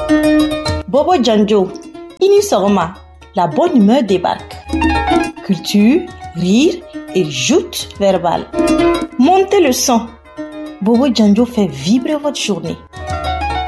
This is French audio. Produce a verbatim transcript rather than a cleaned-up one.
Bobo Djanjo, ini sogoma, la bonne humeur débarque. Culture, rire et joute verbale. Montez le son. Bobo Djanjo fait vibrer votre journée.